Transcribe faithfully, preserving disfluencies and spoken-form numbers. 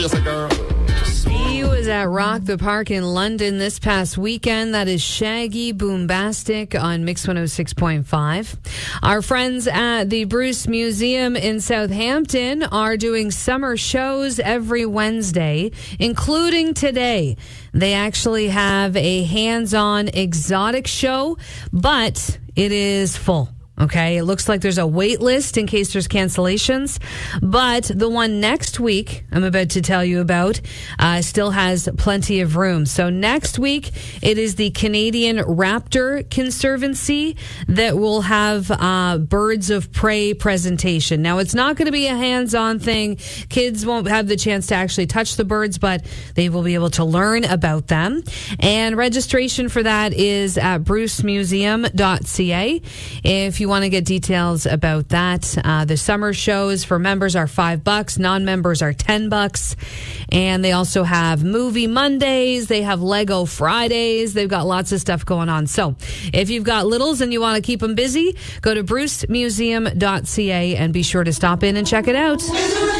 Yes, girl. He was at Rock the Park in London this past weekend. That is Shaggy Boombastic on Mix one oh six point five. Our friends at the Bruce Museum in Southampton are doing summer shows every Wednesday, including today. They actually have a hands-on exotic show, but it is full. Okay, it looks like there's a wait list in case there's cancellations, but the one next week I'm about to tell you about uh, still has plenty of room. So next week, it is the Canadian Raptor Conservancy that will have uh, Birds of Prey presentation. Now, it's not going to be a hands-on thing. Kids won't have the chance to actually touch the birds, but they will be able to learn about them. And registration for that is at bruce museum dot c a. If you want to get details about that, uh, the summer shows for members are five bucks, non-members are ten bucks, and they also have movie Mondays, they have Lego Fridays, they've got lots of stuff going on. So if you've got littles and you want to keep them busy, go to bruce museum dot c a and be sure to stop in and check it out.